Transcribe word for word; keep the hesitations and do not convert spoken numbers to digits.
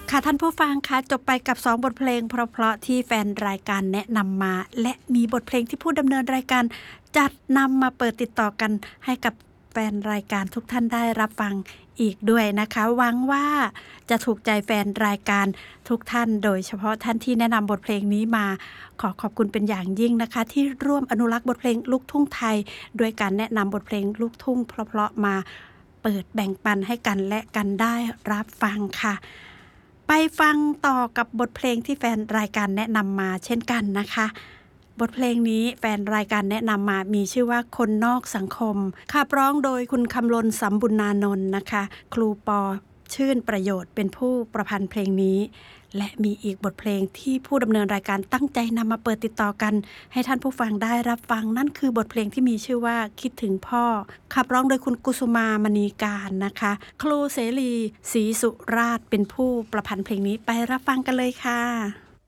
ค่ะท่านผู้ฟังคะจบไปกับสองบทเพลงเพราะๆที่แฟนรายการแนะนำมาและมีบทเพลงที่ผู้ดำเนินรายการจัดนำมาเปิดติดต่อกันให้กับแฟนรายการทุกท่านได้รับฟังอีกด้วยนะคะหวังว่าจะถูกใจแฟนรายการทุกท่านโดยเฉพาะท่านที่แนะนำบทเพลงนี้มาขอขอบคุณเป็นอย่างยิ่งนะคะที่ร่วมอนุรักษ์บทเพลงลูกทุ่งไทยด้วยการแนะนำบทเพลงลูกทุ่งเพราะๆมาเปิดแบ่งปันให้กันและกันได้รับฟังค่ะไปฟังต่อกับบทเพลงที่แฟนรายการแนะนำมาเช่นกันนะคะบทเพลงนี้แฟนรายการแนะนำมามีชื่อว่าคนนอกสังคมขับร้องโดยคุณคำลนสำบุญนานนท์นะคะครูปอชื่นประโยชน์เป็นผู้ประพันธ์เพลงนี้และมีอีกบทเพลงที่ผู้ดำเนินรายการตั้งใจนำมาเปิดติดต่อกันให้ท่านผู้ฟังได้รับฟังนั่นคือบทเพลงที่มีชื่อว่าคิดถึงพ่อขับร้องโดยคุณกุสุมามณีการนะคะครูเสรีศรีสุราชเป็นผู้ประพันธ์เพลงนี้ไปรับฟังกันเลยค่ะ